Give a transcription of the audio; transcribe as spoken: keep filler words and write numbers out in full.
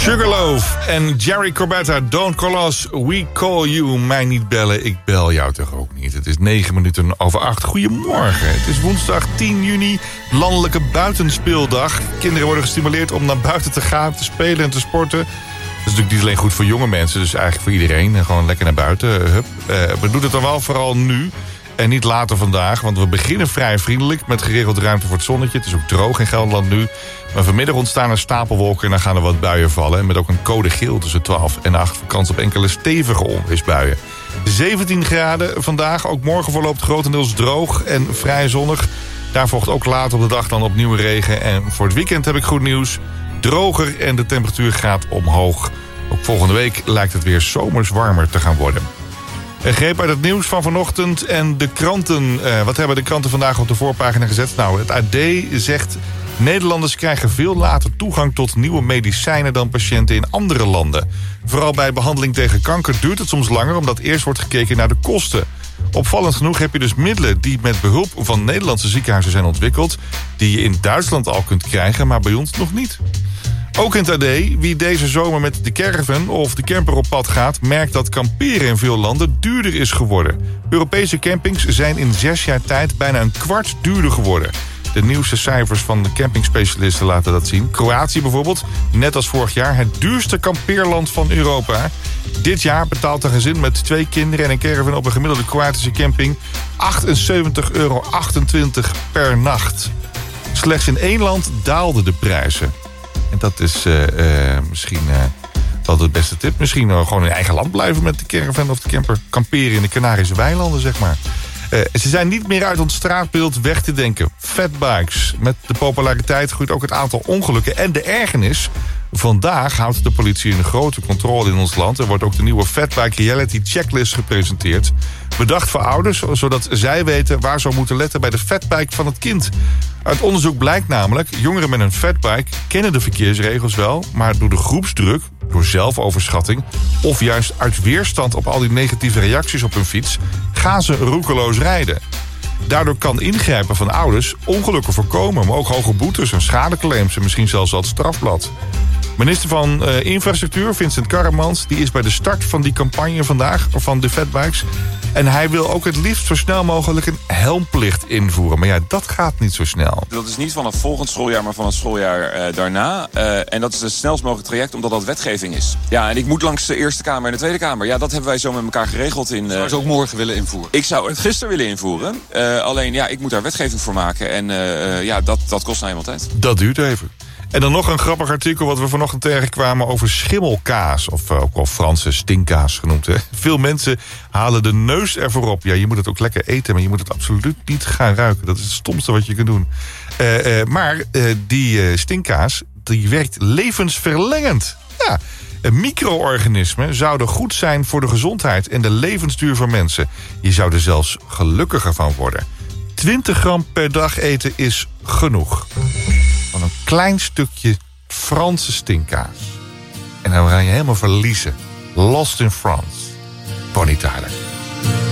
Sugarloaf en Jerry Corbetta, Don't Call Us, We Call You. Mij niet bellen, ik bel jou toch ook niet. Het is negen minuten over acht. Goedemorgen. Het is woensdag tien juni, landelijke buitenspeeldag. Kinderen worden gestimuleerd om naar buiten te gaan, te spelen en te sporten. Dat is natuurlijk niet alleen goed voor jonge mensen, dus eigenlijk voor iedereen. En gewoon lekker naar buiten. Hup. Uh, we doen het dan wel vooral nu en niet later vandaag. Want we beginnen vrij vriendelijk met geregeld ruimte voor het zonnetje. Het is ook droog in Gelderland nu. Maar vanmiddag ontstaan er stapelwolken en dan gaan er wat buien vallen. En met ook een code geel tussen twaalf en acht. Kans op enkele stevige onweersbuien. zeventien graden vandaag. Ook morgen verloopt grotendeels droog en vrij zonnig. Daar volgt ook later op de dag dan opnieuw regen. En voor het weekend heb ik goed nieuws. Droger en de temperatuur gaat omhoog. Ook volgende week lijkt het weer zomers warmer te gaan worden. Een greep uit het nieuws van vanochtend en de kranten. Uh, wat hebben de kranten vandaag op de voorpagina gezet? Nou, het A D zegt: Nederlanders krijgen veel later toegang tot nieuwe medicijnen dan patiënten in andere landen. Vooral bij behandeling tegen kanker duurt het soms langer, omdat eerst wordt gekeken naar de kosten. Opvallend genoeg heb je dus middelen die met behulp van Nederlandse ziekenhuizen zijn ontwikkeld, die je in Duitsland al kunt krijgen, maar bij ons nog niet. Ook in het A D, wie deze zomer met de caravan of de camper op pad gaat, merkt dat kamperen in veel landen duurder is geworden. Europese campings zijn in zes jaar tijd bijna een kwart duurder geworden. De nieuwste cijfers van de campingspecialisten laten dat zien. Kroatië bijvoorbeeld, net als vorig jaar, het duurste kampeerland van Europa. Dit jaar betaalt een gezin met twee kinderen en een caravan op een gemiddelde Kroatische camping achtenzeventig euro achtentwintig per nacht. Slechts in één land daalden de prijzen. En dat is uh, uh, misschien uh, wel de beste tip. Misschien uh, gewoon in eigen land blijven met de caravan of de camper. Kamperen in de Canarische weilanden, zeg maar. Uh, ze zijn niet meer uit ons straatbeeld weg te denken. Fatbikes. Met de populariteit groeit ook het aantal ongelukken en de ergernis. Vandaag houdt de politie een grote controle in ons land. Er wordt ook de nieuwe Fatbike Reality Checklist gepresenteerd. Bedacht voor ouders, zodat zij weten waar ze moeten letten bij de fatbike van het kind. Uit onderzoek blijkt namelijk, jongeren met een fatbike kennen de verkeersregels wel, maar door de groepsdruk, door zelfoverschatting of juist uit weerstand op al die negatieve reacties op hun fiets, gaan ze roekeloos rijden. Daardoor kan ingrijpen van ouders ongelukken voorkomen, maar ook hoge boetes en schadeclaims en misschien zelfs al het strafblad. Minister van uh, Infrastructuur, Vincent Karremans, die is bij de start van die campagne vandaag van de fatbikes. En hij wil ook het liefst zo snel mogelijk een helmplicht invoeren. Maar ja, dat gaat niet zo snel. Dat is niet van het volgend schooljaar, maar van het schooljaar uh, daarna. Uh, en dat is het snelst mogelijk traject, omdat dat wetgeving is. Ja, en ik moet langs de Eerste Kamer en de Tweede Kamer. Ja, dat hebben wij zo met elkaar geregeld. In, uh, zou je ook morgen willen invoeren? Ik zou het gisteren willen invoeren. Uh, alleen, ja, ik moet daar wetgeving voor maken. En uh, ja, dat, dat kost nou eenmaal tijd. Dat duurt even. En dan nog een grappig artikel wat we vanochtend tegenkwamen over schimmelkaas. Of uh, ook wel Franse stinkkaas genoemd. Hè? Veel mensen halen de neus ervoor op. Ja, je moet het ook lekker eten, maar je moet het absoluut niet gaan ruiken. Dat is het stomste wat je kunt doen. Uh, uh, maar uh, die uh, stinkkaas, die werkt levensverlengend. Ja, micro-organismen zouden goed zijn voor de gezondheid en de levensduur van mensen. Je zou er zelfs gelukkiger van worden. twintig gram per dag eten is genoeg. Van een klein stukje Franse stinkkaas. En dan ga je helemaal verliezen. Lost in France. Bonnie Tyler.